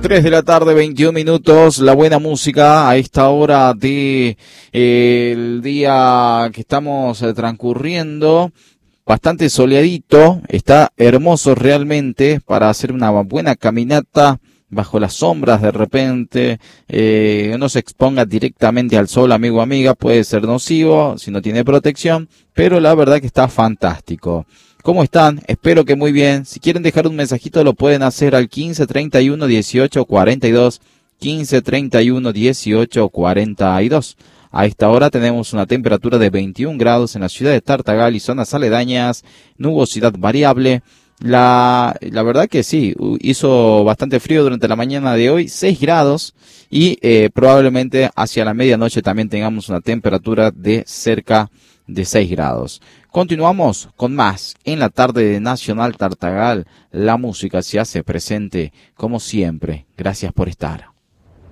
3 de la tarde, 21 minutos, la buena música a esta hora de el día que estamos transcurriendo, bastante soleadito, está hermoso realmente para hacer una buena caminata bajo las sombras de repente, no se exponga directamente al sol, amigo o amiga, puede ser nocivo si no tiene protección, pero la verdad que está fantástico. ¿Cómo están? Espero que muy bien. Si quieren dejar un mensajito lo pueden hacer al 15 31 18 42, 15 31 18 42. A esta hora tenemos una temperatura de 21 grados en la ciudad de Tartagal y zonas aledañas, nubosidad variable. La verdad que sí, hizo bastante frío durante la mañana de hoy, 6 grados y probablemente hacia la medianoche también tengamos una temperatura de cerca de 6 grados. Continuamos con más en la tarde de Nacional Tartagal. La música se hace presente como siempre. Gracias por estar.